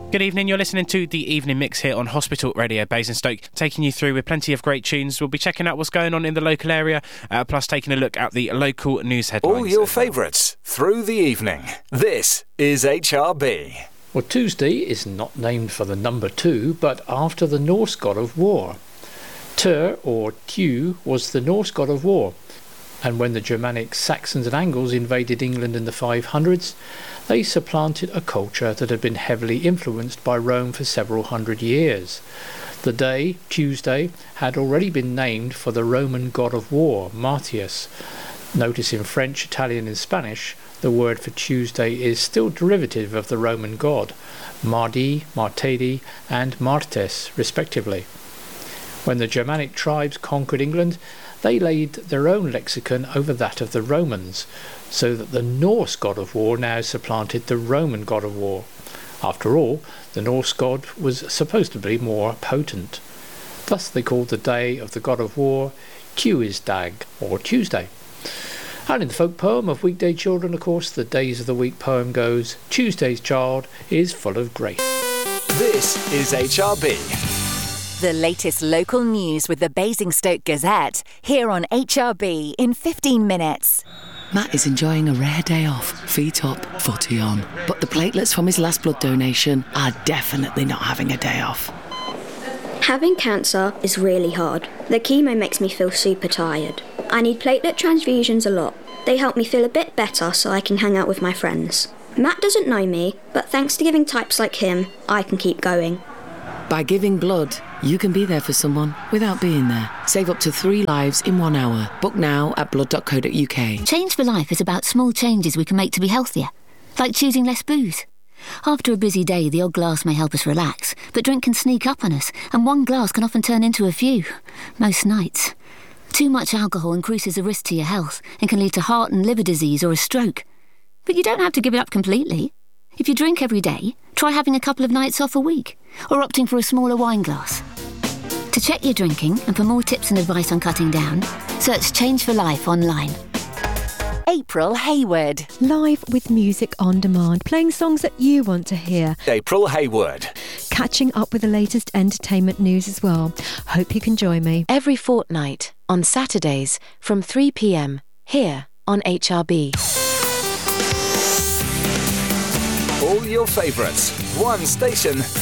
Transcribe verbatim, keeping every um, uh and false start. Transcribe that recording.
Good evening, you're listening to The Evening Mix here on Hospital Radio Basingstoke, taking you through with plenty of great tunes. We'll be checking out what's going on in the local area, uh, plus taking a look at the local news headlines. All your favourites through the evening. This is H R B. Well, Tuesday is not named for the number two, but after the Norse god of war. Tyr, or Tew, was the Norse god of war. And when the Germanic Saxons and Angles invaded England in the five hundreds, they supplanted a culture that had been heavily influenced by Rome for several hundred years. The day, Tuesday, had already been named for the Roman god of war, Martius. Notice in French, Italian and Spanish, the word for Tuesday is still derivative of the Roman god, Mardi, Martedi and Martes, respectively. When the Germanic tribes conquered England, they laid their own lexicon over that of the Romans, so that the Norse god of war now supplanted the Roman god of war. After all, the Norse god was supposed to be more potent. Thus they called the day of the god of war Tuesdag, or Tuesday. And in the folk poem of Weekday Children, of course, the Days of the Week poem goes, Tuesday's child is full of grace. This is H R B. The latest local news with the Basingstoke Gazette, here on H R B in fifteen minutes. Matt is enjoying a rare day off, feet up, footy on. But the platelets from his last blood donation are definitely not having a day off. Having cancer is really hard. The chemo makes me feel super tired. I need platelet transfusions a lot. They help me feel a bit better so I can hang out with my friends. Matt doesn't know me, but thanks to giving types like him, I can keep going. By giving blood, you can be there for someone without being there. Save up to three lives in one hour. Book now at blood dot co dot uk. Change for Life is about small changes we can make to be healthier, like choosing less booze. After a busy day, the odd glass may help us relax, but drink can sneak up on us, and one glass can often turn into a few, most nights. Too much alcohol increases the risk to your health and can lead to heart and liver disease or a stroke. But you don't have to give it up completely. If you drink every day, try having a couple of nights off a week, or opting for a smaller wine glass. To check your drinking and for more tips and advice on cutting down, search Change for Life online. April Hayward. Live with music on demand, playing songs that you want to hear. April Hayward. Catching up with the latest entertainment news as well. Hope you can join me. Every fortnight, on Saturdays, from three p.m, here on H R B. All your favourites, one station,